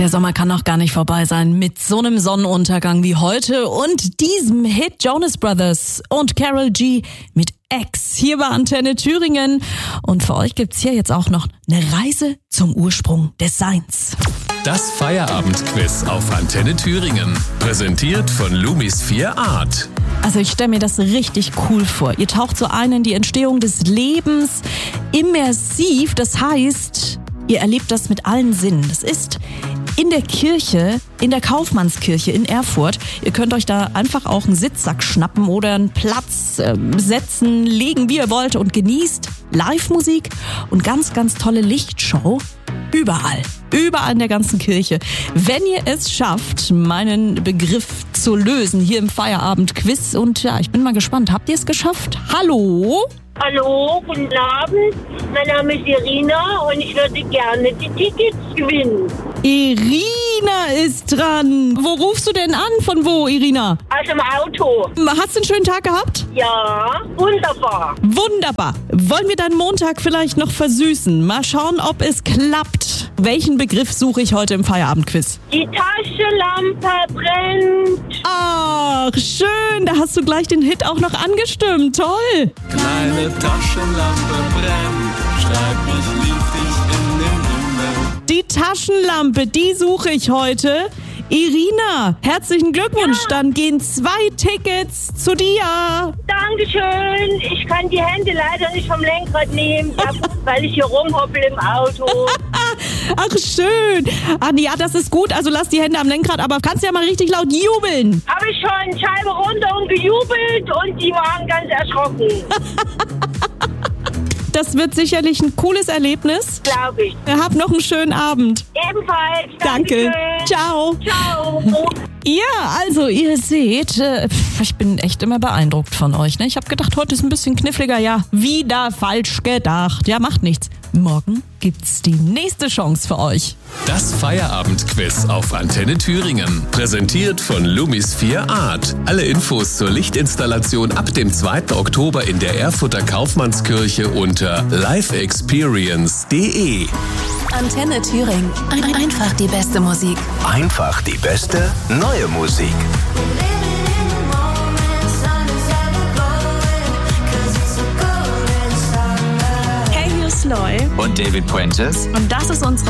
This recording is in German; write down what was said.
Der Sommer kann noch gar nicht vorbei sein mit so einem Sonnenuntergang wie heute und diesem Hit Jonas Brothers und Karol G mit X hier bei Antenne Thüringen. Und für euch gibt's hier jetzt auch noch eine Reise zum Ursprung des Seins. Das Feierabendquiz auf Antenne Thüringen. Präsentiert von Lumis 4 Art. Also ich stelle mir das richtig cool vor. Ihr taucht so ein in die Entstehung des Lebens immersiv. Das heißt, ihr erlebt das mit allen Sinnen. Das ist in der Kirche, in der Kaufmannskirche in Erfurt. Ihr könnt euch da einfach auch einen Sitzsack schnappen oder einen Platz setzen, legen, wie ihr wollt und genießt Live-Musik und ganz, ganz tolle Lichtshow. Überall in der ganzen Kirche. Wenn ihr es schafft, meinen Begriff zu lösen hier im Feierabend-Quiz. Und ja, ich bin mal gespannt. Habt ihr es geschafft? Hallo? Hallo, guten Abend. Mein Name ist Irina und ich würde gerne die Tickets gewinnen. Irina ist dran. Wo rufst du denn an? Von wo, Irina? Aus dem Auto. Hast du einen schönen Tag gehabt? Ja, wunderbar. Wunderbar. Wollen wir deinen Montag vielleicht noch versüßen? Mal schauen, ob es klappt. Welchen Begriff suche ich heute im Feierabendquiz? Die Taschenlampe brennt. Ach, schön. Da hast du gleich den Hit auch noch angestimmt. Toll. Kleine Taschenlampe brennt, schreib mich, lieb dich in den Himmel. Die Taschenlampe, die suche ich heute. Irina, herzlichen Glückwunsch. Ja. Dann gehen 2 Tickets zu dir. Dankeschön. Ich kann die Hände leider nicht vom Lenkrad nehmen, weil ich hier rumhoppel im Auto. Ach, schön. Ja, das ist gut. Also lass die Hände am Lenkrad, aber kannst ja mal richtig laut jubeln. Habe ich schon Scheibe runter und gejubelt und die waren ganz erschrocken. Das wird sicherlich ein cooles Erlebnis. Glaube ich. Hab noch einen schönen Abend. Ebenfalls. Danke. Ciao. Ciao. Ja, also ihr seht, ich bin echt immer beeindruckt von euch. Ne? Ich habe gedacht, heute ist ein bisschen kniffliger. Ja, wieder falsch gedacht. Ja, macht nichts. Morgen gibt's die nächste Chance für euch. Das Feierabendquiz auf Antenne Thüringen. Präsentiert von Lumis 4 Art. Alle Infos zur Lichtinstallation ab dem 2. Oktober in der Erfurter Kaufmannskirche unter liveexperience.de. Antenne Thüringen. Einfach die beste Musik. Einfach die beste neue Musik. Hey, hier ist Loy. Und David Puentes. Und das ist unsere